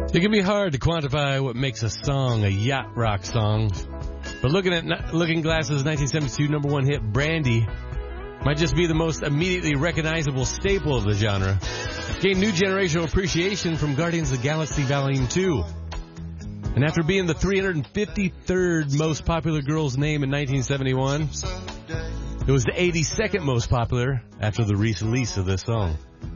It can be hard to quantify what makes a song a yacht rock song, but looking at Looking Glass's 1972 number one hit, Brandy, might just be the most immediately recognizable staple of the genre. It gained new generational appreciation from Guardians of the Galaxy Volume 2. And after being the 353rd most popular girl's name in 1971, it was the 82nd most popular after the release of this song.